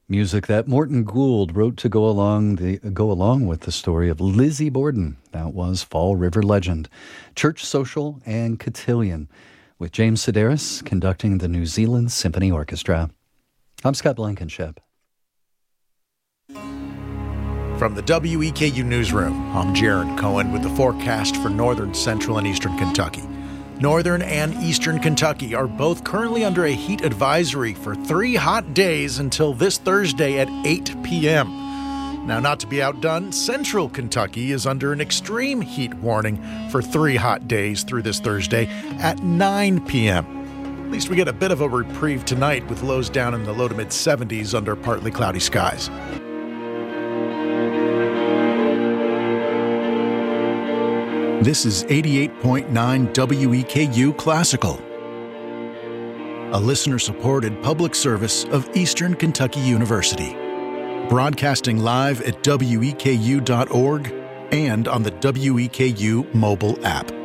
Music that Morton Gould wrote to go along with the story of Lizzie Borden. That was Fall River Legend. Church Social and Cotillion, with James Sedaris conducting the New Zealand Symphony Orchestra. I'm Scott Blankenship. From the WEKU Newsroom, I'm Jaron Cohen with the forecast for northern, central, and eastern Kentucky. Northern and eastern Kentucky are both currently under a heat advisory for 3 hot days until this Thursday at 8 p.m. Now, not to be outdone, central Kentucky is under an extreme heat warning for 3 hot days through this Thursday at 9 p.m. At least we get a bit of a reprieve tonight with lows down in the low to mid 70s under partly cloudy skies. This is 88.9 WEKU Classical, a listener-supported public service of Eastern Kentucky University, broadcasting live at weku.org and on the WEKU mobile app.